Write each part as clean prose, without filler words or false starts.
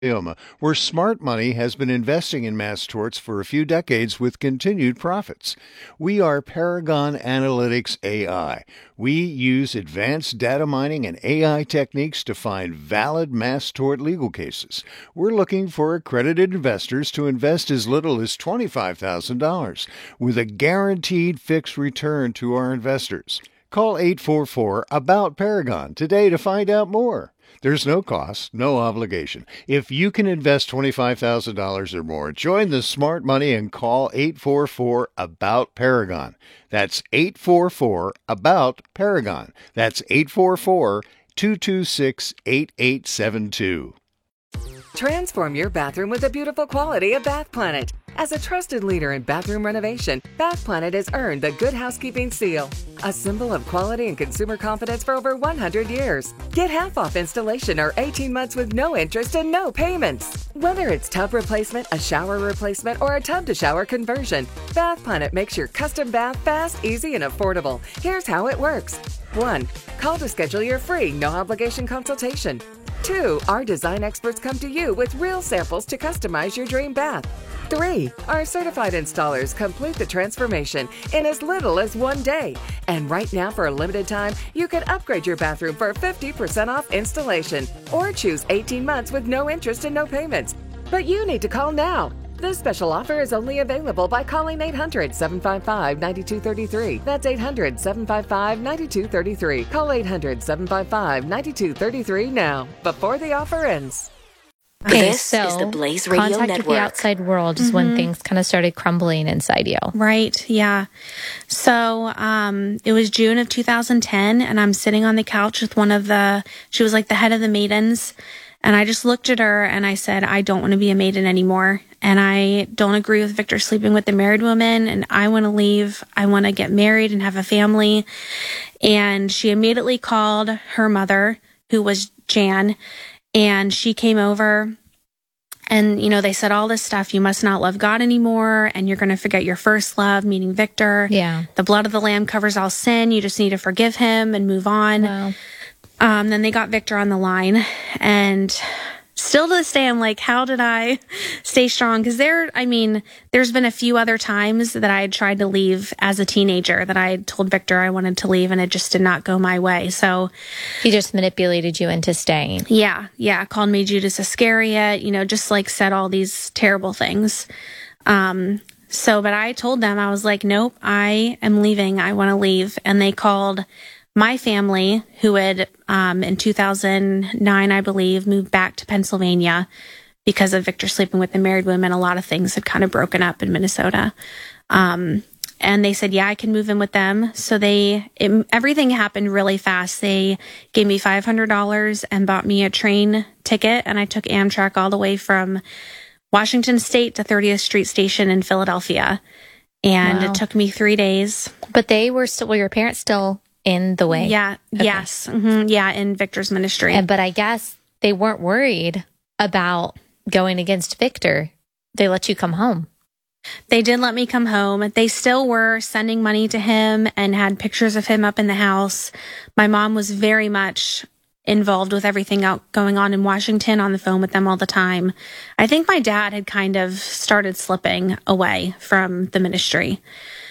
Yoma, where smart money has been investing in mass torts for a few decades with continued profits. We are Paragon Analytics AI. We use advanced data mining and AI techniques to find valid mass tort legal cases. We're looking for accredited investors to invest as little as $25,000 with a guaranteed fixed return to our investors. Call 844 about Paragon today to find out more. There's no cost, no obligation. If you can invest $25,000 or more, join the smart money and call 844 about Paragon. That's 844 about Paragon. That's 844 226 8872. Transform your bathroom with the beautiful quality of Bath Planet. As a trusted leader in bathroom renovation, Bath Planet has earned the Good Housekeeping seal, a symbol of quality and consumer confidence for over 100 years. Get half off installation or 18 months with no interest and no payments. Whether it's tub replacement, a shower replacement, or a tub-to-shower conversion, Bath Planet makes your custom bath fast, easy, and affordable. Here's how it works. 1. Call to schedule your free, no-obligation consultation. 2. Our design experts come to you with real samples to customize your dream bath. 3. Our certified installers complete the transformation in as little as 1 day. And right now, for a limited time, you can upgrade your bathroom for 50% off installation or choose 18 months with no interest and no payments. But you need to call now. This special offer is only available by calling 800-755-9233. That's 800-755-9233. Call 800-755-9233 now, before the offer ends. Okay, This so is the Blaze Radio contact with Network. the outside world is when things kind of started crumbling inside you. Right, yeah. So it was June of 2010, and I'm sitting on the couch with she was like the head of the maidens, and I just looked at her and I said, I don't want to be a maiden anymore, and I don't agree with Victor sleeping with the married woman, and I want to leave. I want to get married and have a family. And she immediately called her mother, who was Jan, and she came over and, they said all this stuff. You must not love God anymore, and you're going to forget your first love, meaning Victor. Yeah. The blood of the Lamb covers all sin. You just need to forgive him and move on. Wow. Then they got Victor on the line, and still to this day, I'm like, how did I stay strong? Because there's been a few other times that I had tried to leave as a teenager, that I had told Victor I wanted to leave, and it just did not go my way. So He just manipulated you into staying. yeah, called me Judas Iscariot, just like said all these terrible things. But I told them, I was like, nope, I am leaving. I want to leave. And they called my family, who had, in 2009, I believe, moved back to Pennsylvania because of Victor sleeping with the married women. A lot of things had kind of broken up in Minnesota. And they said, yeah, I can move in with them. So everything happened really fast. They gave me $500 and bought me a train ticket. And I took Amtrak all the way from Washington State to 30th Street Station in Philadelphia. And Wow. It took me 3 days. But they were were your parents still in the way? Yeah. Okay. Yes. Yeah. In Victor's ministry. But I guess they weren't worried about going against Victor. They let you come home. They did let me come home. They still were sending money to him and had pictures of him up in the house. My mom was very much involved with everything going on in Washington, on the phone with them all the time. I think my dad had kind of started slipping away from the ministry.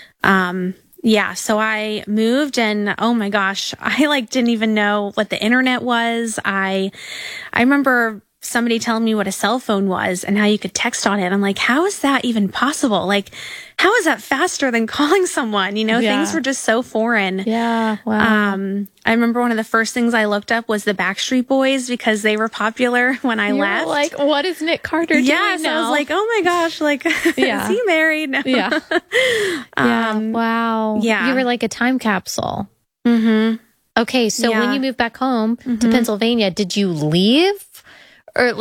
Yeah, so I moved, and oh my gosh, I didn't even know what the internet was. I remember somebody telling me what a cell phone was and how you could text on it. I'm like, how is that even possible? How is that faster than calling someone? Yeah. Things were just so foreign. Yeah. Wow. I remember one of the first things I looked up was the Backstreet Boys, because they were popular when I left. Like, what is Nick Carter doing Yes, now? I was like, oh my gosh, Yeah. is he married? Yeah. Yeah. Wow. yeah. You were like a time capsule. Mm-hmm. Okay. So when Yeah. you moved back home to Pennsylvania, did you leave? Or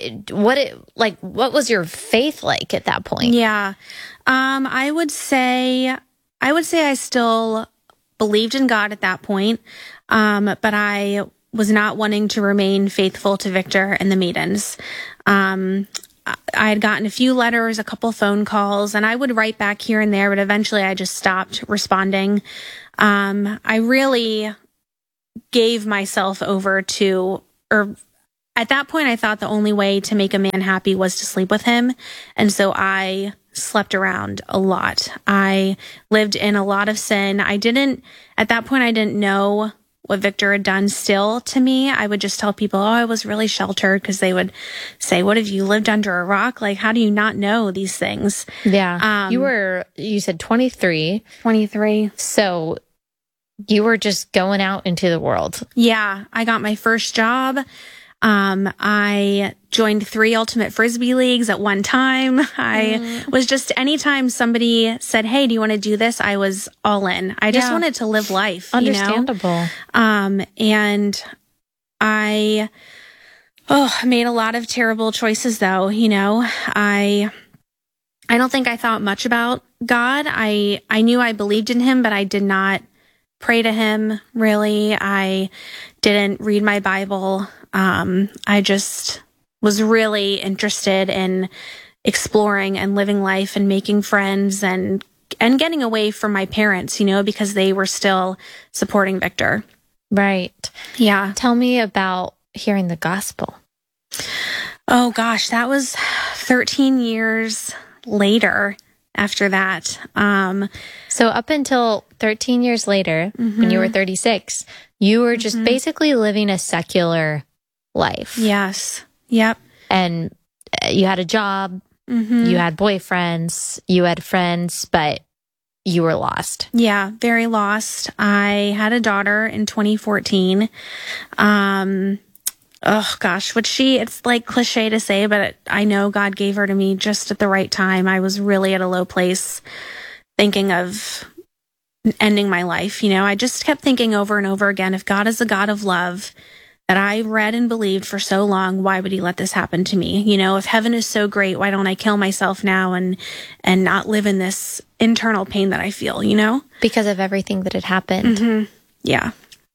what was your faith like at that point? Yeah. I would say I still believed in God at that point. But I was not wanting to remain faithful to Victor and the maidens. I had gotten a few letters, a couple phone calls, and I would write back here and there, but eventually I just stopped responding. I really gave myself over to, or at that point, I thought the only way to make a man happy was to sleep with him. And so I slept around a lot. I lived in a lot of sin. At that point, I didn't know what Victor had done still to me. I would just tell people, I was really sheltered, because they would say, what have you lived under a rock? Like, how do you not know these things? Yeah. You said 23. 23. So you were just going out into the world. Yeah. I got my first job. I joined 3 ultimate frisbee leagues at one time. I was just, anytime somebody said, hey, do you want to do this? I was all in. I just wanted to live life. Understandable. And I made a lot of terrible choices though. I don't think I thought much about God. I knew I believed in him, but I did not pray to him, really. I didn't read my Bible. I just was really interested in exploring and living life and making friends and getting away from my parents, because they were still supporting Victor. Right. Yeah. Tell me about hearing the gospel. Oh gosh, that was 13 years later after that. So up until 13 years later, when you were 36, you were just basically living a secular life. Yes. Yep. And you had a job, you had boyfriends, you had friends, but you were lost. Yeah, very lost. I had a daughter in 2014. Oh gosh, it's like cliche to say, but I know God gave her to me just at the right time. I was really at a low place, thinking of ending my life. I just kept thinking over and over again, if God is a God of love that I read and believed for so long, why would he let this happen to me? If heaven is so great, why don't I kill myself now and not live in this internal pain that I feel, Because of everything that had happened. Yeah.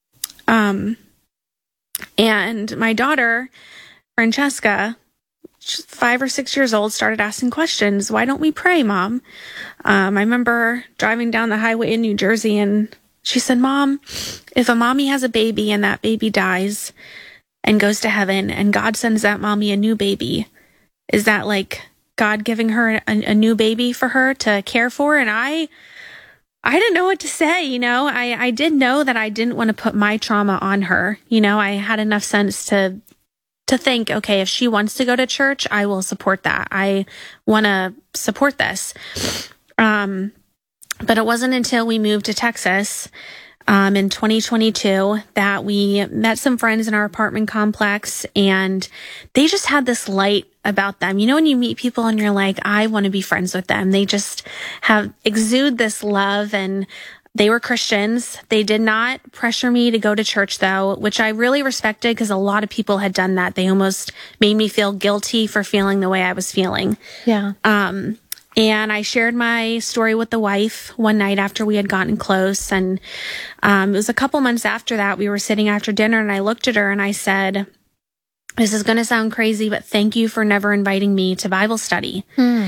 And my daughter, Francesca, she's 5 or 6 years old, started asking questions. Why don't we pray, Mom? I remember driving down the highway in New Jersey, and she said, Mom, if a mommy has a baby and that baby dies and goes to heaven and God sends that mommy a new baby, is that like God giving her a new baby for her to care for? And I didn't know what to say, I did know that I didn't want to put my trauma on her. I had enough sense to think, okay, if she wants to go to church, I will support that. I want to support this. But it wasn't until we moved to Texas, in 2022 that we met some friends in our apartment complex, and they just had this light about them. When you meet people and you're like, I want to be friends with them. They just exude this love, and they were Christians. They did not pressure me to go to church though, which I really respected, because a lot of people had done that. They almost made me feel guilty for feeling the way I was feeling. Yeah. And I shared my story with the wife one night after we had gotten close. And it was a couple months after that, we were sitting after dinner, and I looked at her and I said, this is going to sound crazy, but thank you for never inviting me to Bible study.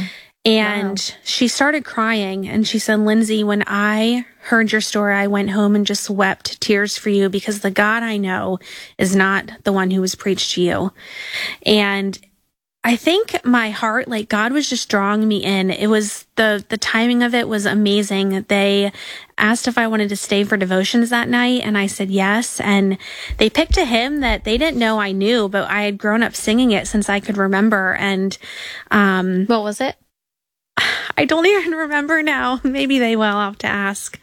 And she started crying, and she said, Lindsay, when I heard your story, I went home and just wept tears for you, because the God I know is not the one who was preached to you. And I think my heart, like God was just drawing me in. It was the timing of it was amazing. They asked if I wanted to stay for devotions that night, and I said yes. And they picked a hymn that they didn't know I knew, but I had grown up singing it since I could remember. And what was it? I don't even remember now. Maybe they will. I'll have to ask.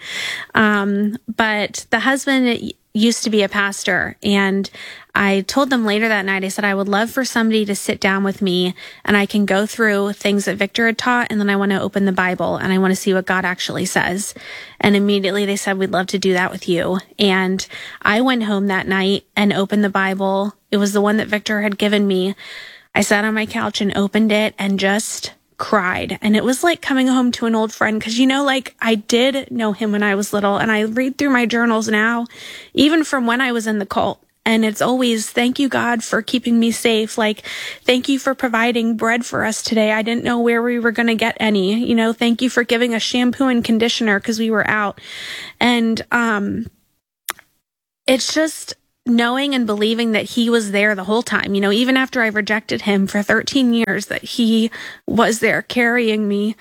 But the husband used to be a pastor, and I told them later that night, I said, I would love for somebody to sit down with me and I can go through things that Victor had taught, and then I want to open the Bible and I want to see what God actually says. And immediately they said, we'd love to do that with you. And I went home that night and opened the Bible. It was the one that Victor had given me. I sat on my couch and opened it and just cried. And it was like coming home to an old friend, because I did know him when I was little, and I read through my journals now, even from when I was in the cult. And it's always, thank you, God, for keeping me safe. Thank you for providing bread for us today. I didn't know where we were going to get any. Thank you for giving us shampoo and conditioner because we were out. And it's just, knowing and believing that he was there the whole time, you know, even after I rejected him for 13 years, that he was there carrying me.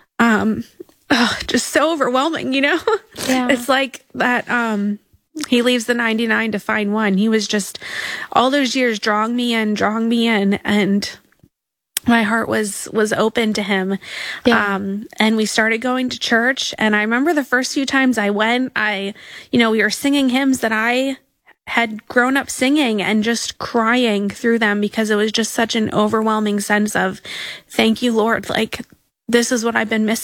Just so overwhelming, you know? Yeah. It's like that, he leaves the 99 to find one. He was just all those years drawing me in, and my heart was open to him. Yeah. And we started going to church. And I remember the first few times I went, we were singing hymns that I had grown up singing and just crying through them because it was just such an overwhelming sense of, thank you, Lord. Like, this is what I've been missing.